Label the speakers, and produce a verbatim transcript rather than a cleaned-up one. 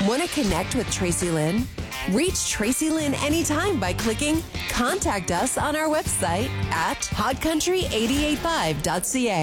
Speaker 1: Want to connect with Tracy Lynn? Reach Tracy Lynn anytime by clicking Contact Us on our website at hot country eight eight five dot c a.